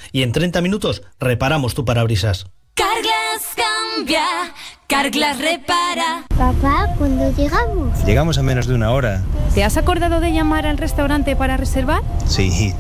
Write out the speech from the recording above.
y en 30 minutos reparamos tu parabrisas. Carglass cambia, Carglass repara. Papá, ¿cuándo llegamos? Llegamos a menos de una hora. ¿Te has acordado de llamar al restaurante para reservar? Sí,